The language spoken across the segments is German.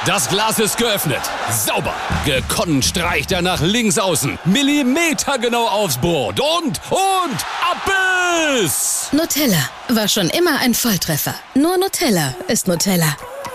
Das Glas ist geöffnet. Sauber. Gekonnt streicht er nach links außen. Millimetergenau aufs Brot. Und ab ist... Nutella war schon immer ein Volltreffer. Nur Nutella ist Nutella.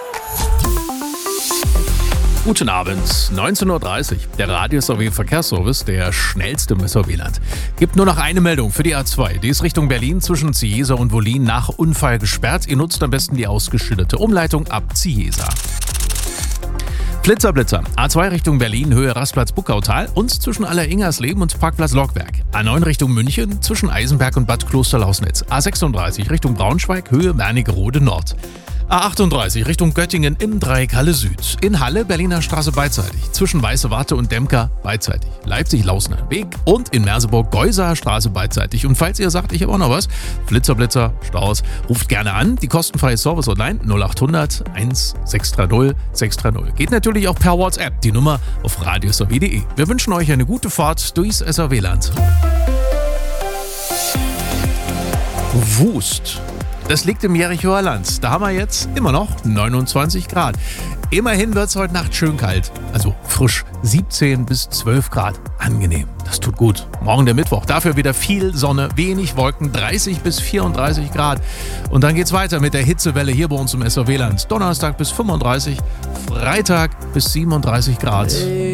Guten Abend, 19.30 Uhr. Der Radio-SRW-Verkehrsservice, der schnellste im SRW-Land. Gibt nur noch eine Meldung für die A2. Die ist Richtung Berlin zwischen Ziesa und Wollin nach Unfall gesperrt. Ihr nutzt am besten die ausgeschilderte Umleitung ab Ziesa. Blitzer. A2 Richtung Berlin, Höhe Rastplatz Buckautal und zwischen Alleringersleben und Parkplatz Lockberg. A9 Richtung München zwischen Eisenberg und Bad Klosterlausnitz. A36 Richtung Braunschweig, Höhe Wernigerode Nord. A38 Richtung Göttingen im Dreieck Halle Süd. In Halle Berliner Straße beidseitig. Zwischen Weiße Warte und Demka beidseitig. Leipzig-Lausener Weg und in Merseburg Geusaer Straße beidseitig. Und falls ihr sagt, ich habe auch noch was, Blitzer, Staus, ruft gerne an. Die kostenfreie Service online 0800 1630 630. Geht natürlich auch per WhatsApp. Die Nummer auf radiosrw.de. Wir wünschen euch eine gute Fahrt durchs SRW-Land. Wust. Das liegt im Jerichoer Land. Da haben wir jetzt immer noch 29 Grad. Immerhin wird es heute Nacht schön kalt. Also frisch 17 bis 12 Grad. Angenehm. Das tut gut. Morgen der Mittwoch. Dafür wieder viel Sonne, wenig Wolken, 30 bis 34 Grad. Und dann geht's weiter mit der Hitzewelle hier bei uns im SRW-Land. Donnerstag bis 35, Freitag bis 37 Grad.